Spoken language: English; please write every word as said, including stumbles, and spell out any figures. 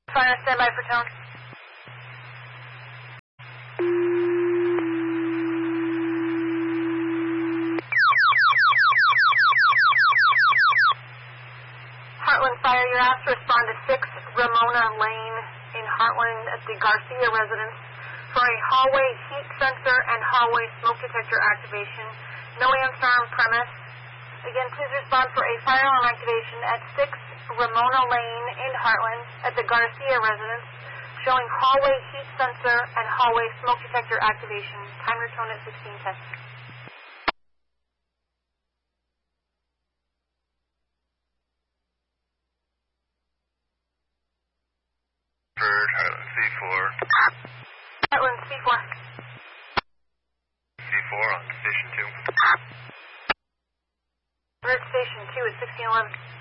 Fire, stand by for tone. Heartland Fire, you're asked to respond to six Ramona Lane in Heartland at the Garcia residence for a hallway heat sensor and hallway smoke detector activation. No answer on premise. Again, please respond for a fire alarm activation at six Ramona Lane in Heartland at the Garcia residence, showing hallway heat sensor and hallway smoke detector activation. Timer tone at sixteen ten. Bird, Heartland C four. Heartland C four. C four on station two. Bird station two at sixteen eleven.